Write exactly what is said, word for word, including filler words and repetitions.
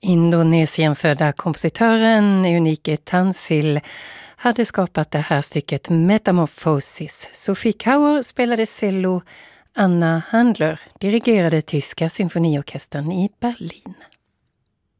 Indonesienfödda kompositören Eunike Tansil hade skapat det här stycket Metamorphosis. Sophie Kauer spelade cello, Anna Handler dirigerade tyska symfoniorkestern i Berlin.